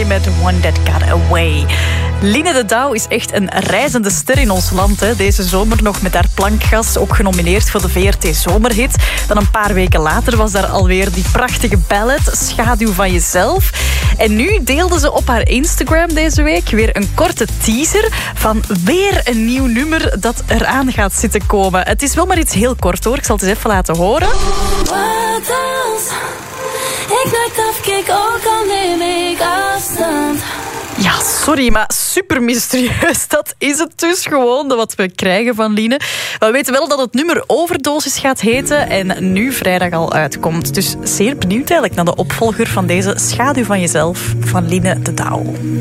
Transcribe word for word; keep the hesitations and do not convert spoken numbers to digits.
Story met One That Got Away. Line de Douw is echt een reizende ster in ons land. Hè. Deze zomer nog met haar Plankgas, ook genomineerd voor de V R T Zomerhit. Dan een paar weken later was daar alweer die prachtige ballad, Schaduw van Jezelf. En nu deelde ze op haar Instagram deze week weer een korte teaser van weer een nieuw nummer dat eraan gaat zitten komen. Het is wel maar iets heel kort hoor, ik zal het eens even laten horen. Ik nooit afkeek, ook al neem ik afstand. Ja, sorry, maar super mysterieus. Dat is het dus gewoon, wat we krijgen van Line. We weten wel dat het nummer Overdosis gaat heten en nu vrijdag al uitkomt. Dus zeer benieuwd eigenlijk naar de opvolger van deze Schaduw van Jezelf van Line de Douw.